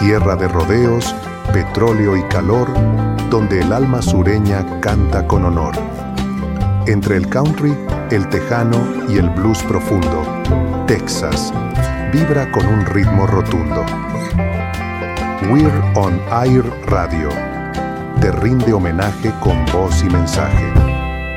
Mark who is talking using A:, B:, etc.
A: tierra de rodeos, petróleo y calor, donde el alma sureña canta con honor. Entre el country, el tejano y el blues profundo, Texas vibra con un ritmo rotundo. We're on Air Radio te rinde homenaje con voz y mensaje.